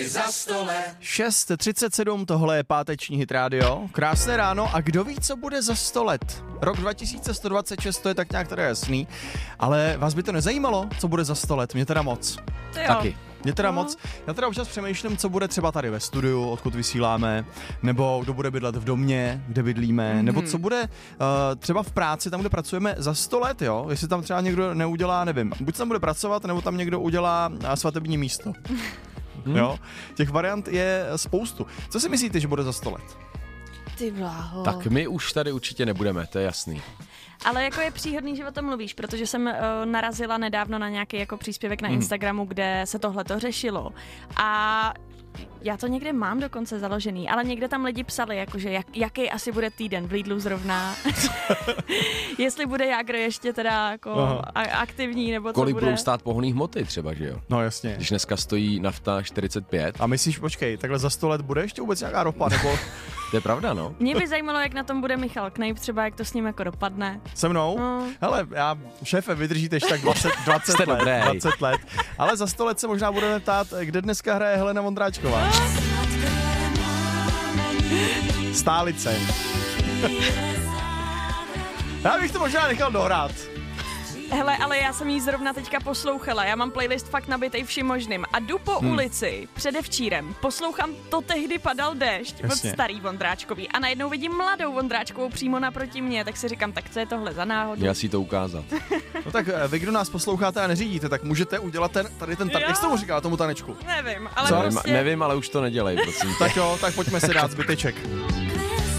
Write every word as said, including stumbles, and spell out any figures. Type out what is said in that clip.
Za stole. šest třicet sedm, tohle je páteční Hit Radio. Krásné ráno a kdo ví, co bude za sto let? Rok dva tisíce sto dvacet šest, to je tak nějak teda jasný, ale vás by to nezajímalo, co bude za sto let? Mě teda moc. To jo. Taky. Mě teda No. moc. Já teda občas přemýšlím, co bude třeba tady ve studiu, odkud vysíláme, nebo kdo bude bydlet v domě, kde bydlíme, mm-hmm. nebo co bude uh, třeba v práci, tam, kde pracujeme za sto let, jo? Jestli tam třeba někdo neudělá, nevím, buď tam bude pracovat, nebo tam někdo udělá uh, svatební místo. Hmm. Jo? Těch variant je spoustu. Co si myslíte, že bude za sto let? Ty bláho. Tak my už tady určitě nebudeme, to je jasný. Ale jako je příhodný, že o tom mluvíš, protože jsem uh, narazila nedávno na nějaký jako příspěvek na Hmm. Instagramu, kde se tohle to řešilo. A já to někde mám dokonce založený, ale někde tam lidi psali, jakože jak, jaký asi bude týden v Lidlu zrovna. Jestli bude Jágr ještě teda jako a- aktivní, nebo Kolik co bude. budou stát pohonný hmoty třeba, že jo? No jasně. Když dneska stojí nafta čtyřicet pět. A myslíš, počkej, takhle za sto let bude ještě vůbec nějaká ropa, nebo To je pravda, no. Mě by zajímalo, jak na tom bude Michal Knejp, třeba jak to s ním jako dopadne. se mnou? No. Hele, já, šéfe, vydržíte ještě tak dvacet, dvacet Jste let, dobrý. dvacet let. Ale za sto let se možná budeme ptát, kde dneska hraje Helena Vondráčková. Stálice. Já bych to možná nechal dohrát. Hele, ale já jsem jí zrovna teďka poslouchala, já mám playlist fakt nabitej vším možným a jdu po hmm. ulici předevčírem, poslouchám To tehdy padal déšť Jasně. od starý Vondráčkový a najednou vidím mladou Vondráčkovou přímo naproti mě, tak si říkám, tak co je tohle za náhodu? Já si to ukázat. No tak vy, kdo nás posloucháte a neřídíte, tak můžete udělat ten, tady ten tan- Jo. Jak jsi tomu říkala, tomu tanečku? Nevím, ale Co? prostě... Nevím, ale už to nedělej, prosím tě. Tak jo, tak pojďme se dát zbyteček.